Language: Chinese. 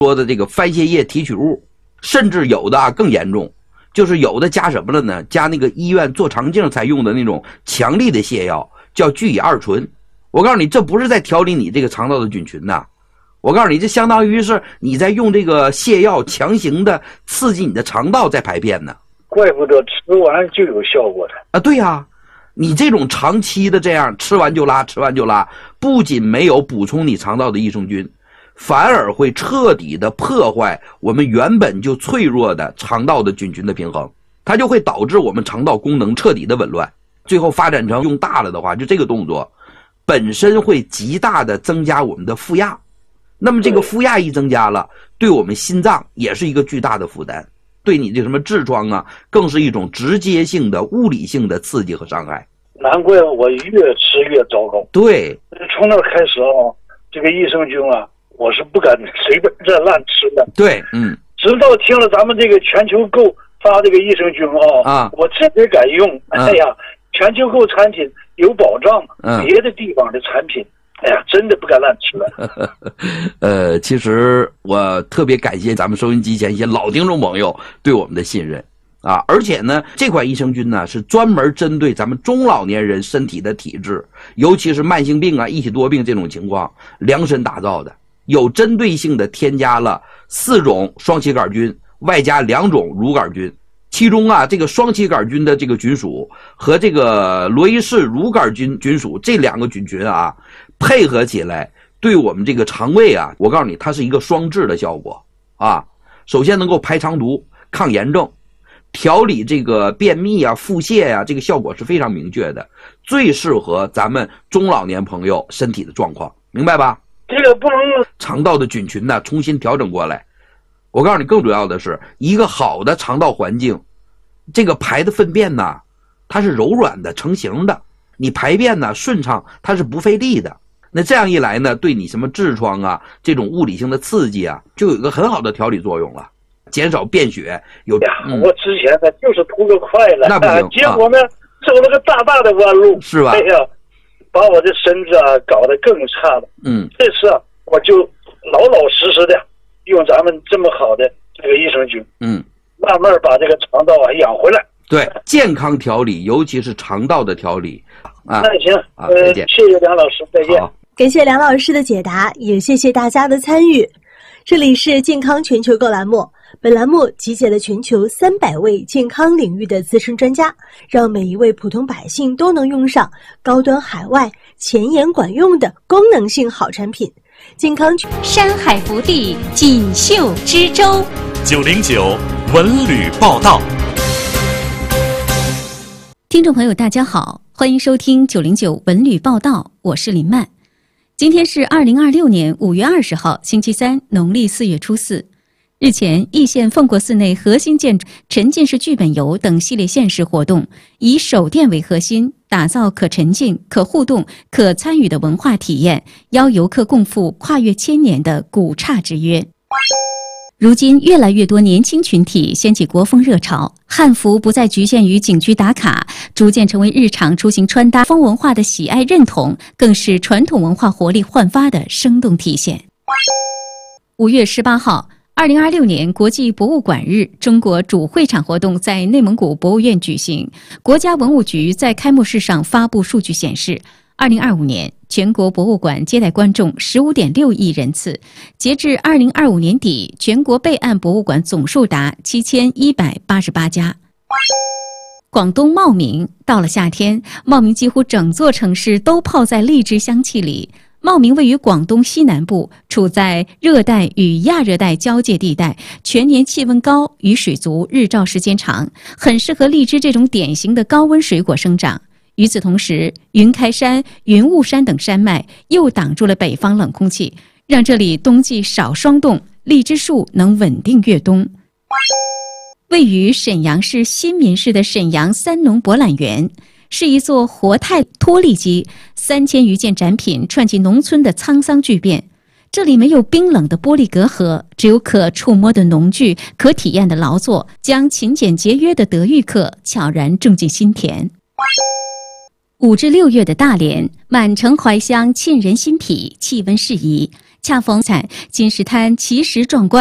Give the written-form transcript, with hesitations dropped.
说的这个番泻叶提取物，甚至有的更严重，就是有的加什么了呢？加那个医院做肠镜才用的那种强力的泻药，叫聚乙二醇。我告诉你，这不是在调理你这个肠道的菌群呐，我告诉你，这相当于是你在用这个泻药强行的刺激你的肠道在排便呢。 怪不得吃完就有效果的啊！对呀，你这种长期的这样吃完就拉，吃完就拉，不仅没有补充你肠道的益生菌，反而会彻底的破坏我们原本就脆弱的肠道的菌群的平衡，它就会导致我们肠道功能彻底的紊乱，最后发展成用大了的话，就这个动作本身会极大的增加我们的负压。那么这个负压一增加了，对我们心脏也是一个巨大的负担，对你这什么痔疮啊，更是一种直接性的物理性的刺激和伤害。 难怪我越吃越糟糕。 对， 从那开始这个益生菌我是不敢随便这乱吃的。 对， 直到听了咱们这个全球购发这个益生菌我这才敢用。哎呀，全球购产品有保障，别的地方的产品哎呀，真的不敢乱吃了。 其实我特别感谢咱们收音机前一些老听众朋友对我们的信任啊！而且呢，这款益生菌呢是专门针对咱们中老年人身体的体质，尤其是慢性病啊、一体多病这种情况量身打造的，有针对性的添加了4种双歧杆菌，外加2种乳杆菌。其中这个双歧杆菌的这个菌属和这个罗伊氏乳杆菌菌属这2个菌群配合起来，对我们这个肠胃我告诉你，它是一个双治的效果首先能够排肠毒、抗炎症，调理这个便秘腹泻这个效果是非常明确的，最适合咱们中老年朋友身体的状况，明白吧？ 这个不能肠道的菌群重新调整过来。我告诉你，更主要的是一个好的肠道环境，这个排的粪便它是柔软的、成型的，你排便顺畅，它是不费力的。那这样一来呢，对你什么痔疮这种物理性的刺激就有一个很好的调理作用了，减少便血。 我之前就是图个快了， 那不行， 结果呢走了个大的弯路， 是吧？ 哎呀，把我的身子搞得更差了。这次我就老实的用咱们这么好的这个益生菌，慢慢把这个肠道养回来。 对，健康调理，尤其是肠道的调理那行再见， 谢谢梁老师，再见。 感谢梁老师的解答，也谢谢大家的参与。这里是健康全球购栏目，本栏目集结了全球300位健康领域的资深专家，让每一位普通百姓都能用上高端海外、前沿管用的功能性好产品。健康山海福地，锦绣之州。 909文旅报道。 听众朋友大家好，欢迎收听909文旅报道，我是林曼。今天是2026年5月20号星期三，农历4月初4。日前，易县奉国寺内核心建筑沉浸式剧本游等系列限时活动，以手电为核心，打造可沉浸、可互动、可参与的文化体验，邀游客共赴跨越千年的古刹之约。如今，越来越多年轻群体掀起国风热潮，汉服不再局限于景区打卡，逐渐成为日常出行穿搭风文化的喜爱认同，更是传统文化活力焕发的生动体现。5月18号，2026年国际博物馆日中国主会场活动在内蒙古博物院举行。国家文物局在开幕式上发布数据显示，2025年全国博物馆接待观众 15.6 亿人次，截至2025年底，全国备案博物馆总数达7188家。广东茂名，到了夏天，茂名几乎整座城市都泡在荔枝香气里。茂名位于广东西南部，处在热带与亚热带交界地带，全年气温高，雨水足，日照时间长，很适合荔枝这种典型的高温水果生长。与此同时，云开山、云雾山等山脉又挡住了北方冷空气，让这里冬季少霜冻，荔枝树能稳定越冬。位于沈阳市新民市的沈阳三农博览园，是一座活态脱粒机，3000余件展品串起农村的沧桑巨变。这里没有冰冷的玻璃隔阂，只有可触摸的农具、可体验的劳作，将勤俭节约的德育课悄然种进心田。5至6月的大连，满城怀乡沁人心脾，气温适宜。 恰逢金石滩奇石壮观。